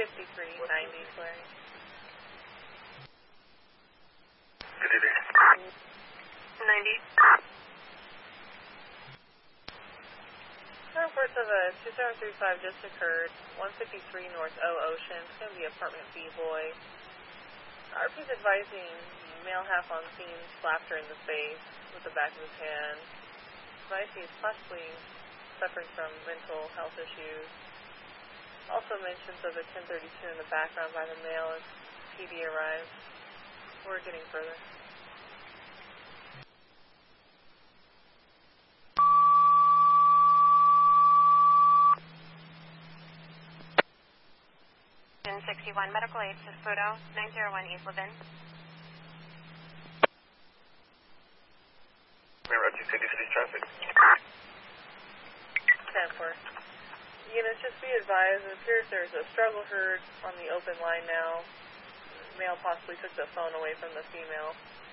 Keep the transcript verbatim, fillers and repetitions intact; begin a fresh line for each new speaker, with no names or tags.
fifty-three ninety, Clary.
Good evening.
ninety. Reports of a two seven three five just occurred, one fifty-three North O Ocean. It's going to be apartment B-Boy. R P's advising male half on scene slapped her in the face with the back of his hand. Advising he's possibly suffering from mental health issues. Also mentions of a ten thirty-two in the background by the male as P D arrives. We're getting further.
sixty-one, medical aid to Pluto, nine zero one East Levin.
Roger, City City traffic.
ten four. Units, just be advised, it appears there's a struggle heard on the open line now. The male possibly took the phone away from the female.